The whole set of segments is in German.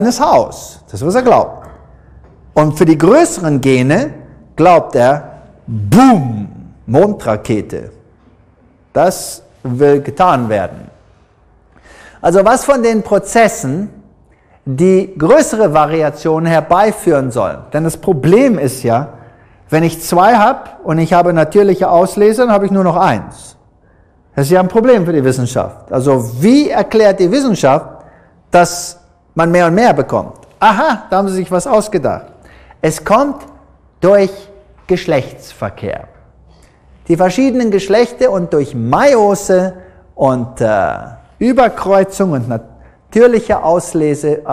Haus. Das ist, was er glaubt. Und für die größeren Gene glaubt er, boom, Mondrakete. Das will getan werden. Also was von den Prozessen die größere Variation herbeiführen sollen. Denn das Problem ist ja, wenn ich 2 habe und ich habe natürliche Auslese, dann habe ich nur noch 1. Das ist ja ein Problem für die Wissenschaft. Also wie erklärt die Wissenschaft, dass man mehr und mehr bekommt? Aha, da haben sie sich was ausgedacht. Es kommt durch Geschlechtsverkehr. Die verschiedenen Geschlechter und durch Meiose und Überkreuzung und natürliche Auslese,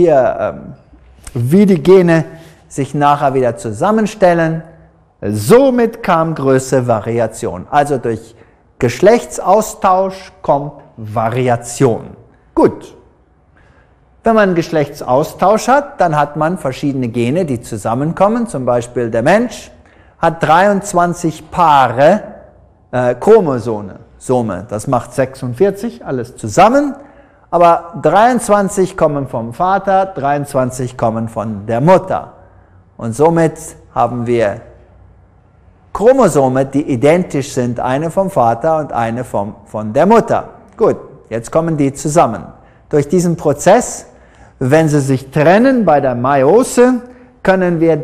wie die Gene sich nachher wieder zusammenstellen. Somit kam größere Variation. Also durch Geschlechtsaustausch kommt Variation. Gut. Wenn man Geschlechtsaustausch hat, dann hat man verschiedene Gene, die zusammenkommen. Zum Beispiel der Mensch hat 23 Paare Chromosome. Das macht 46, alles zusammen. Aber 23 kommen vom Vater, 23 kommen von der Mutter. Und somit haben wir Chromosome, die identisch sind, eine vom Vater und eine von der Mutter. Gut, jetzt kommen die zusammen. Durch diesen Prozess, wenn sie sich trennen bei der Meiose, können wir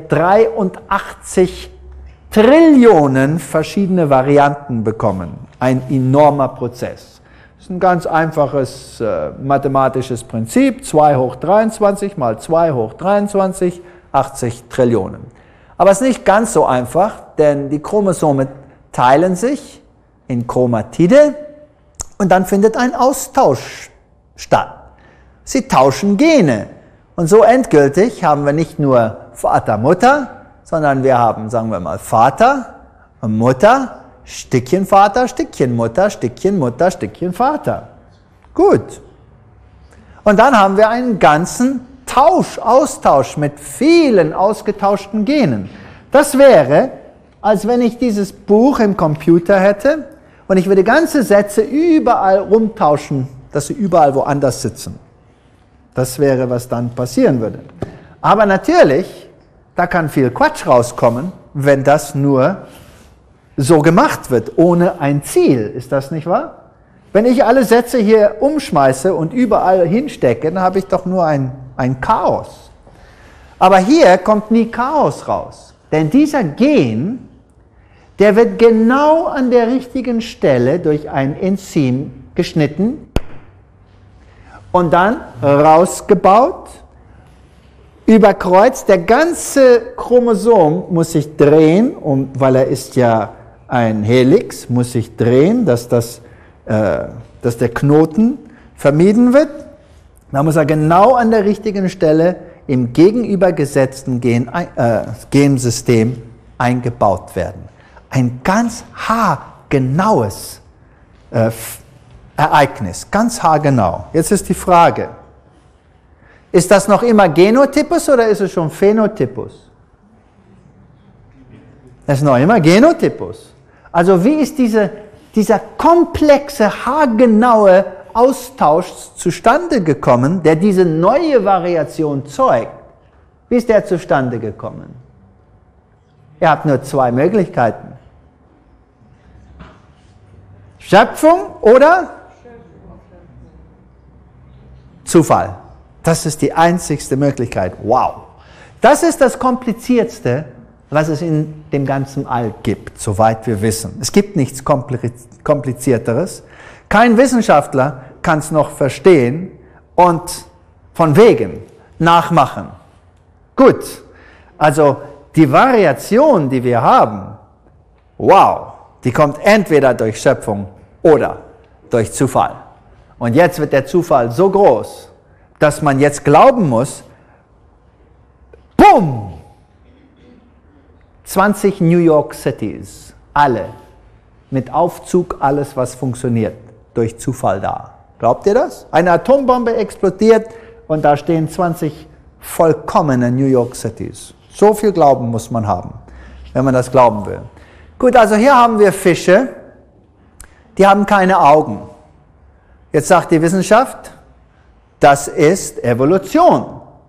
83 Trillionen verschiedene Varianten bekommen. Ein enormer Prozess. Das ist ein ganz einfaches mathematisches Prinzip. 2 hoch 23 mal 2 hoch 23, 80 Trillionen. Aber es ist nicht ganz so einfach, denn die Chromosome teilen sich in Chromatide und dann findet ein Austausch statt. Sie tauschen Gene. Und so endgültig haben wir nicht nur Vater, Mutter, sondern wir haben, sagen wir mal, Vater, Mutter, Stückchen Vater, Stückchen Mutter, Stückchen Mutter, Stückchen Vater. Gut. Und dann haben wir einen ganzen Austausch mit vielen ausgetauschten Genen. Das wäre, als wenn ich dieses Buch im Computer hätte und ich würde ganze Sätze überall rumtauschen, dass sie überall woanders sitzen. Das wäre, was dann passieren würde. Aber natürlich, da kann viel Quatsch rauskommen, wenn das nur so gemacht wird, ohne ein Ziel. Ist das nicht wahr? Wenn ich alle Sätze hier umschmeiße und überall hinstecke, dann habe ich doch nur ein Chaos. Aber hier kommt nie Chaos raus. Denn dieser Gen, der wird genau an der richtigen Stelle durch ein Enzym geschnitten und dann rausgebaut, überkreuzt. Der ganze Chromosom muss sich drehen, weil er ist ja ein Helix, muss sich drehen, dass der Knoten vermieden wird. Da muss er genau an der richtigen Stelle im gegenübergesetzten Gensystem eingebaut werden. Ein ganz haargenaues Ereignis, ganz haargenau. Jetzt ist die Frage, ist das noch immer Genotypus oder ist es schon Phänotypus? Es ist noch immer Genotypus. Also wie ist dieser komplexe, haargenaue Austausch zustande gekommen, der diese neue Variation zeugt? Wie ist der zustande gekommen? Ihr habt nur 2 Möglichkeiten. Schöpfung oder Zufall. Das ist die einzigste Möglichkeit. Wow. Das ist das Kompliziertste, was es in dem ganzen All gibt, soweit wir wissen. Es gibt nichts Komplizierteres. Kein Wissenschaftler kann es noch verstehen und von wegen nachmachen. Gut, also die Variation, die wir haben, wow, die kommt entweder durch Schöpfung oder durch Zufall. Und jetzt wird der Zufall so groß, dass man jetzt glauben muss, boom, 20 New York Cities, alle, mit Aufzug, alles was funktioniert, durch Zufall da. Glaubt ihr das? Eine Atombombe explodiert und da stehen 20 vollkommene New York Cities. So viel Glauben muss man haben, wenn man das glauben will. Gut, also hier haben wir Fische, die haben keine Augen. Jetzt sagt die Wissenschaft, das ist Evolution.